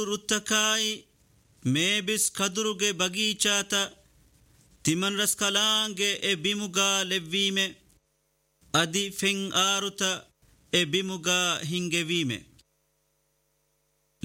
ರುತ್ತಕಾಯಿ ಮೇಬಿಸ್ ಕದುರುಗೆ ಬಗೀಚಾತ ತಿಮನ್ ರಸ್ ಕಲಾಂಗೆ A ಬಿಮುಗಾ ಲೆವ್ವೀಮೆ ಅದಿ feng ಆರುತ A ಬಿಮುಗಾ ಹಿಂಗೆವೀಮೆ